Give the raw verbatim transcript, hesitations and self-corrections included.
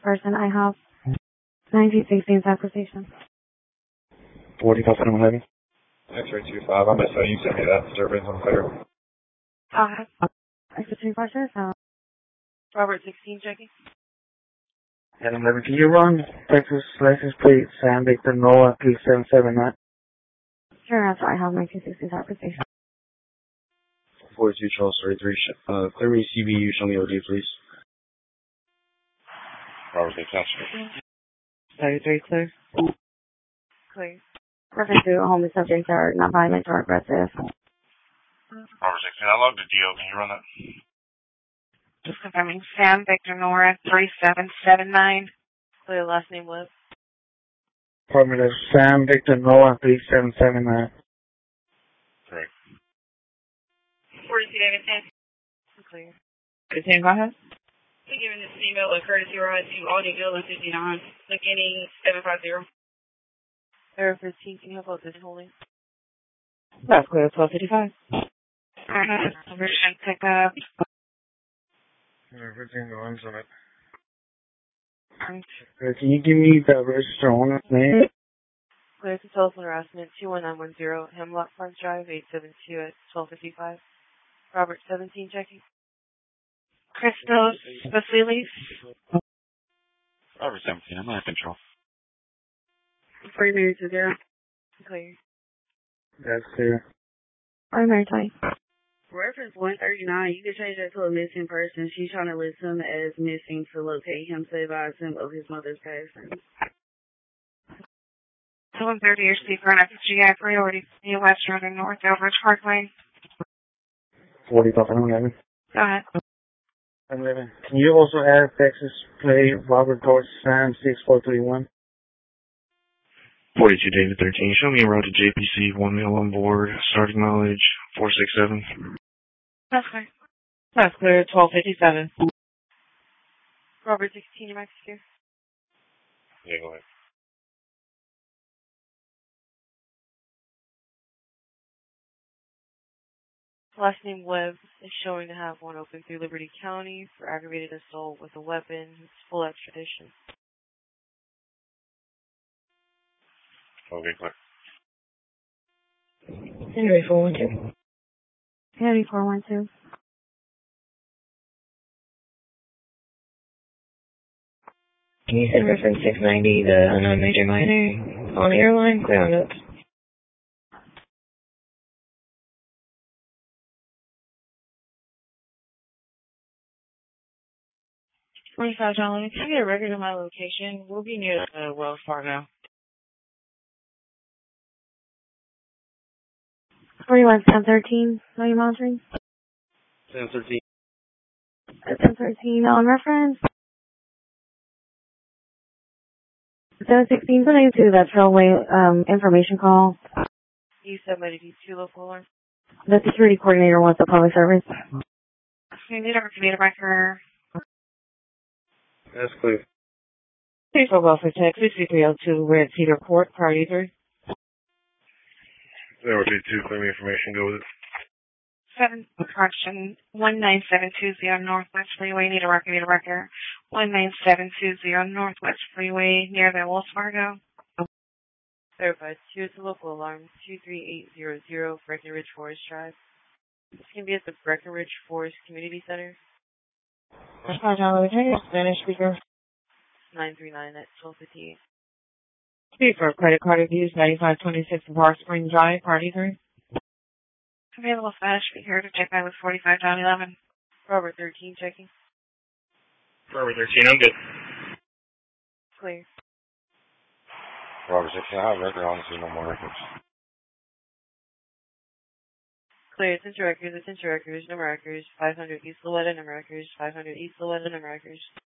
person I have. nineteen sixteen's application. forty Custom eleven. X-ray two five, I'm sorry, you sent me that disturbance on Twitter. Uh, X-ray questions? Uh, Robert sixteen checking. ten eleven, can you run Texas license plate Sam Victor Noah three seven seven nine? sure, that's what I have. nineteen sixteen's application. forty-two Charles thirty-three, uh, clear me C B U, show me O D, please. Robert sixteen. thirty-three clear. Clear. Reference to homeless subjects are not violent or aggressive. Robert sixteen, I logged the D O, can you run that? Just confirming. Sam Victor Nora three seven seven nine. Clear, last name was? Affirmative, Sam Victor Noah three seven seven nine. Correct. forty-two Davidson. Clear. Continue, go ahead. We're giving this email a courtesy ride to Audi Dillon fifty-nine, beginning seven five zero. Error fifteen, can you help out this holding? That's clear, twelve fifty-five. Alright, conversion pickup. Everything runs on it. Uh, can you give me the register owner's name? Clear to telephone harassment two one nine one zero, Hemlock Park Drive, eight seven two at twelve fifty-five. Robert seventeen checking. Christos Vasilis. Robert seventeen, I'm out of control. Three minutes to zero. Clear. That's clear. Primary type. Reference one thirty-nine, you can change that to a missing person. She's trying to list him as missing to locate him, say by him of his mother's passing. one thirty, your speaker on F G I priority, New West Road and North Elbridge Parkway. forty Custom eleven. Go ahead. eleven. Can you also add Texas plate Robert George Sam six four three one? forty-two David thirteen, show me a route to J P C, one meal on board, starting mileage four six seven. That's clear. That's clear, twelve fifty-seven. Robert sixteen, your mic's here. Yeah, go ahead. Last name Webb is showing to have one open through Liberty County for aggravated assault with a weapon. It's full extradition. Okay, clear. Henry four one two. Henry four one two. Can you send reference six ninety, the unknown major minor, on the airline? Clear on notes. twenty-five dollars. Can I get a record of my location? We'll be near uh, Wells Fargo. forty-one ten thirteen. Are you monitoring? ten thirteen. ten thirteen on reference. seven sixteen, putting to that trailway um, information call. You submitted these two local alarms. The security coordinator wants a public service. You need a record record. That's clear. Please go for text sixty-three oh two Red Cedar Court, party three. Zero two two, clear me information, go with it. Seven, correction, one nine seven two zero Northwest Freeway, need a record, need a record. one nine seven two zero Northwest Freeway, near the Wells Fargo. Verified, two is the local alarm, two three eight zero zero, Breckenridge Forest Drive. This can be at the Breckenridge Forest Community Center. five dollars. Spanish speaker. nine three nine at twelve fifty-eight. Speak for credit card reviews, ninety-five twenty-six Park Spring Drive, party three. Available Spanish speaker to check out with forty-five eleven. Robert thirteen checking. Robert thirteen, I'm good. Clear. Robert sixteen, I have a record, honestly, no more records. Clear, it's into records, it's into records, number records, five hundred East Lowetta, number records, five hundred East Lowetta, number records.